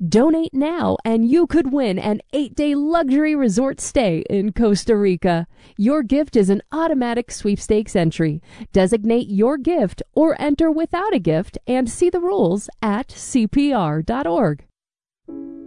Donate now and you could win an 8-day luxury resort stay in Costa Rica. Your gift is an automatic sweepstakes entry. Designate your gift or enter without a gift and see the rules at CPR.org.